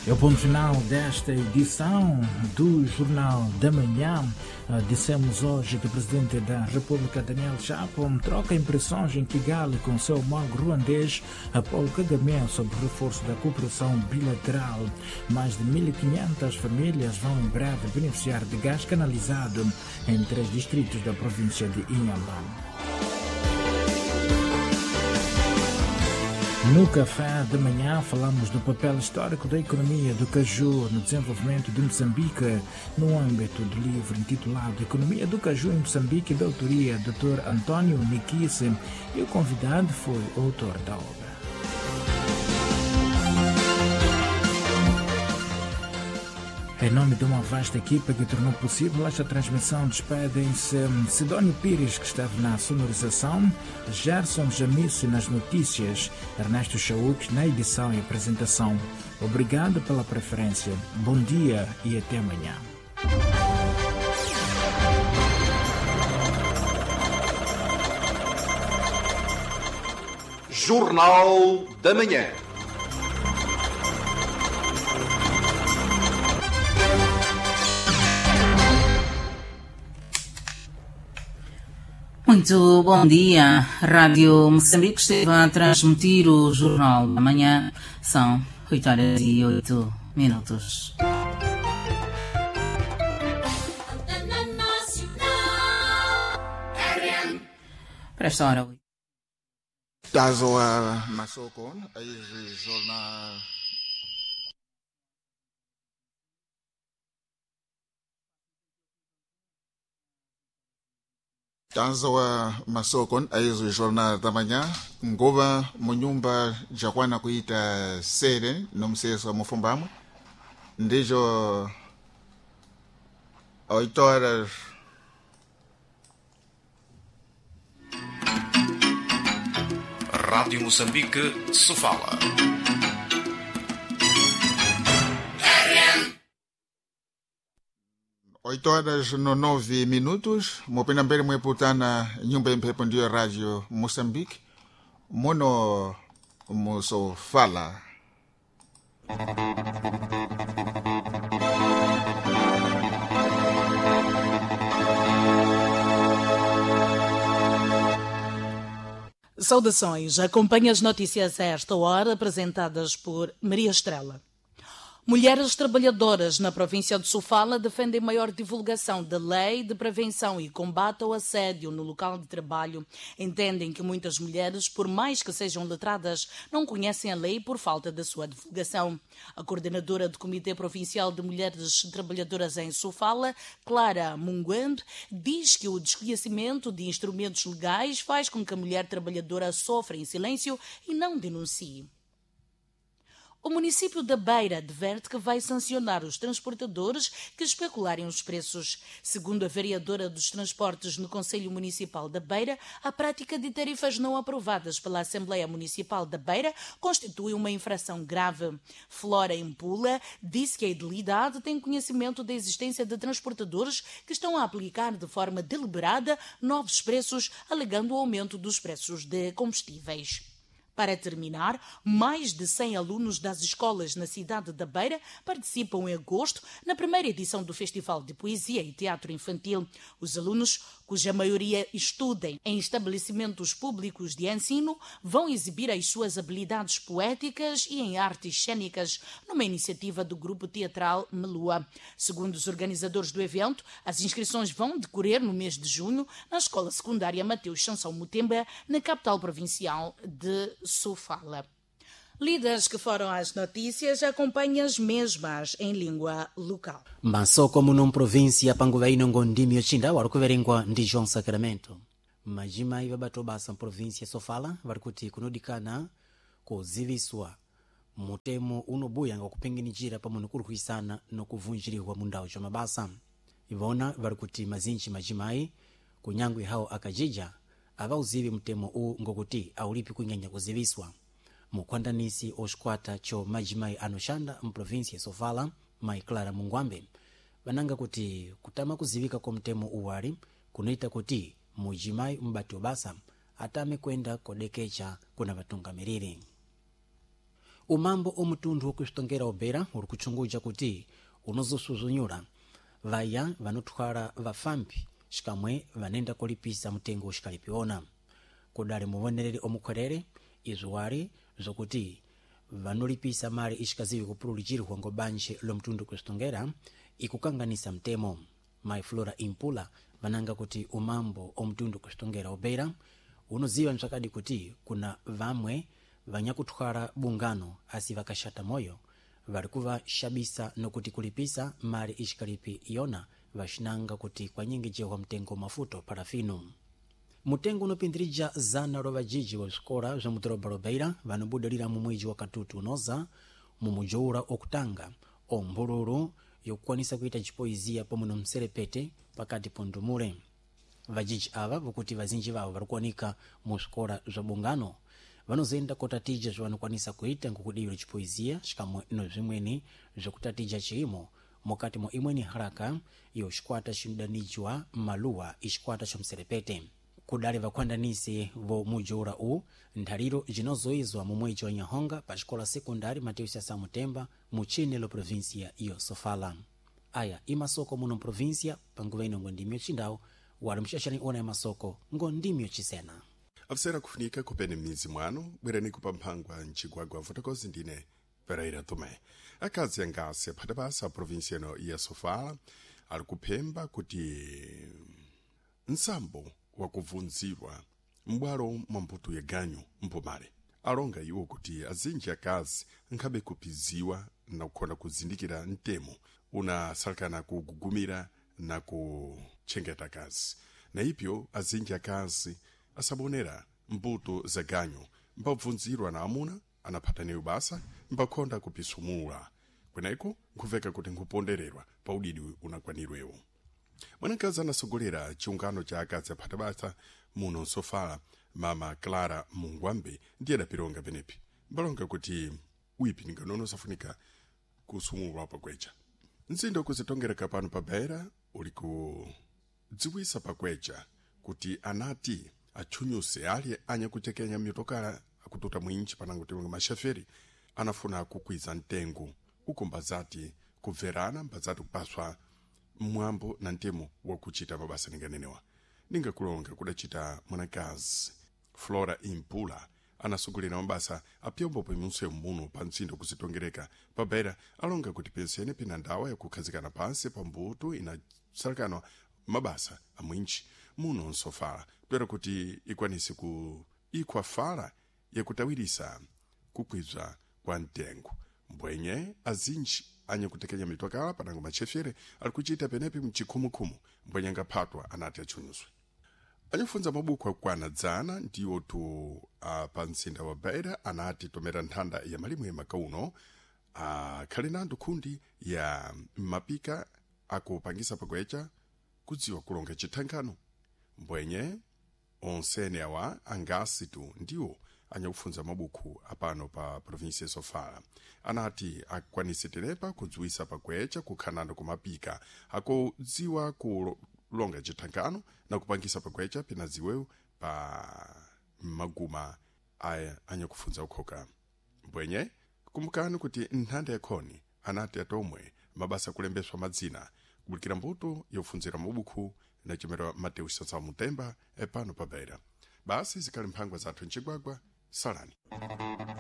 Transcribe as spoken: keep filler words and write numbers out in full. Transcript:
É o ponto final desta edição do Jornal da Manhã. Dissemos hoje que o Presidente da República, Daniel Chapo, troca impressões em Kigali com seu homólogo ruandês, Paul Kagame, sobre o reforço da cooperação bilateral. Mais de mil e quinhentas famílias vão em breve beneficiar de gás canalizado em três distritos da província de Inhambane. No café de manhã falamos do papel histórico da economia do caju no desenvolvimento de Moçambique, no âmbito do livro intitulado Economia do Caju em Moçambique, da autoria doutor António Nikice, e o convidado foi o autor da obra. Em nome de uma vasta equipa que tornou possível esta transmissão, despedem-se Sidónio Pires, que esteve na sonorização, Gerson Jamice nas notícias, Ernesto Chauk na edição e apresentação. Obrigado pela preferência, bom dia e até amanhã. Jornal da Manhã. Muito bom dia. Rádio Moçambique esteve a transmitir o Jornal da Manhã. São oito horas e oito minutos. Para esta hora. Tazo a Masoko, aí jornal. Tanzo wa Masoko, aizo jornal da manhã, ngoba munyumba jakwana kuita sere no mseso wa mufumbamo, ndijo oito horas Rádio Moçambique se fala. oito horas no nove minutos, mopena mbele mweputana nyumba mpepo ndiyo Radio Moçambique, mono muso fala. Saudações, acompanhe as notícias a esta hora apresentadas por Maria Estrela. Mulheres trabalhadoras na província de Sofala defendem maior divulgação da lei de prevenção e combate ao assédio no local de trabalho. Entendem que muitas mulheres, por mais que sejam letradas, não conhecem a lei por falta da sua divulgação. A coordenadora do Comitê Provincial de Mulheres Trabalhadoras em Sofala, Clara Munguendo, diz que o desconhecimento de instrumentos legais faz com que a mulher trabalhadora sofra em silêncio e não denuncie. O município da Beira adverte que vai sancionar os transportadores que especularem os preços. Segundo a vereadora dos transportes no Conselho Municipal da Beira, a prática de tarifas não aprovadas pela Assembleia Municipal da Beira constitui uma infração grave. Flora Empula disse que a Idilidade tem conhecimento da existência de transportadores que estão a aplicar de forma deliberada novos preços, alegando o aumento dos preços de combustíveis. Para terminar, mais de cem alunos das escolas na cidade da Beira participam em agosto na primeira edição do Festival de Poesia e Teatro Infantil. Os alunos, cuja maioria estudem em estabelecimentos públicos de ensino, vão exibir as suas habilidades poéticas e em artes cênicas numa iniciativa do grupo teatral Melua. Segundo os organizadores do evento, as inscrições vão decorrer no mês de junho na Escola Secundária Mateus Sansão Mutemba, na capital provincial de Sofala. Lidas que foram as notícias, acompanhem as mesmas em língua local. Masoko muno província panguvaino ngondimi ochinda warikuverengwa ndi João Sacramento. Majima iva batobasa província Sofala varikuti kunodikana kuziviswa mutemo unobuya ngakupengenichira pamwe kurikuisana nokuvunjiriwa mundau cha mabasa. Ivona varikuti mazinchi majimai kunyangwi hao akajija ava uzivi mtemo u ngokuti aulipi kunyanya kuziviswa. Mukwandanisi oskwata cho majimai anoshanda mprovinsia Sofala, Mai Clara Mungwambe, bananga kuti kutama kuzivika kwa mtemo uwari kunaita kuti mujimai mbati obasa atame kwenda kodekecha kuna vatunga miriri. umambo omutundu wokusitongera obera uri kuchunguja kuti unozosuzunura vaya vanothwala vafambi xikamwe vanenda kulipisa mutengo uxikalipiona kudali muvonereri omukhwerere izuwali zokuti vanolipisa mali ixikaziwi kupululikirwa ngobanje lomutundu kusitongera ikukanganisa mtemo. Mai Flora Impula vananga kuti umambo omutundu kusitongera obera unoziwa msakadi kuti kuna vamwe vanyakuthwala bungano asi vakashata moyo vari kuva xabisa nokuti kulipisa mali ixikalipi yona vaxinanga kuti kwanyingi jewa mtengo mafuto parafino. Mutengo unopindirija zana lo vajiji wa xikola za mudoroba lobeira vanobudalira mu mwezi wa katutu unoza mumujoura okutanga ombululu yokukwanisa kuita chipoizia pamuno mserepete pakati pondumule. Vajiji ava vokuti vazinji vavo varikuwanika mu xikola za bungano vanozenda kotatija zvanokwanisa kuita nkukudiyula chipoizia xikamwe nozimweni zokutatija chiyimo mokati mo imweni haraka yo xikwata xinudanijiwa maluwa ixikwata xomserepete. Kudali vakuandanisi vo mujoura u nthaliro jinozoizwa mu mwezi wa Nyahonga pa xikola sekundari Mateus ya Samutemba mu chinelo provinsia iyo Sofala. Aya imasoko muno provinsia panguva ino ngondimyo chindawo wali mxaxani ona ya masoko ngondimyo chisena. Afisera kufunika kupene mizi mwano bwereni kupamphangwa nchigwagwa fotokozi ndine Pereira Tome. Akazi yangasi aphata basa provinsia ino iya Sofala ali kuphemba kuti nsambo wakuvunzirwa mbwalo mwambuto ya ganyu mpomale alonga iwo kuti azinji akazi nkhabe kupiziwa na kukhona kuzindikira mtemo unasalakana kugugumira na kuchengeta kazi na ipyo azinji akazi asabonera mbuto za ganyu mbabvunzirwa na amuna anaphataniyo basa mbakhonda kupisumula kwenaiko nkuveka kuti nkupondererwa pa udidi unakwanirwewo. Mwanakazi anasogolera chiungano cha akazi aphata basa muno Sofala mama Clara Mungwambe ndiye dapironga penepi mbalonga kuti uipi ninganono safunika kusumulwa pakwecha nzindo kuzitongera kapano pa Beira uli kudziwisa pakwecha kuti anati achunyuse ali anya kutekenya mitokala akututa mwinchi panango tiwanga mashaferi anafuna kukwiza ntengo uko mbazati kubverana mbazati kupaswa mwambo na ntemo wakuchita mabasa ninganenewa. Ninga kulonga kudachita mwanakazi Flora Impula anasugulira mabasa apyombo pemunse muno pansindo kuzitongereka pa Beira alonga kuti pensene pina ndawa ya kukhazikana pansi pa mbuto inasalakana mabasa amwinchi muno Sofala twera kuti ikwanise ku ikwafala ya kutawirisa kukwizwa kwa ntengo mbwenye azinji anya kutekenya mitokala panango machefere alikuchita penepi mchikumukumu mbwenye ngapatwa anati achunyuzwe. Anyafunza mabuku akwana dzana ndiyo tu uh, pansinda wa Beira anati tomera nthanda ya malimu ya makauno uh, kalinandu kundi ya mapika akupangisa pakwecha kudziwa kulonga chithankano mbwenye onsene awa angasi tu ndiyo anyakufunza mabuku apano pa provinsia Sofala anati akwanisitirepa kudziwisa pakwecha kukhanando kumapika akudziwa kulonga chithankano na kupangisa pakwecha pina ziweu pa maguma aya anyakufunza ukhoka mbwenye kumukani kuti nthanda yakhoni anati atomwe mabasa kulembeswa madzina kubulikira mbuto yofunzira mabuku na chimera Mateus ya Samutemba epano pa Beira basi zikali mphangwa zathu nchigwagwa salani.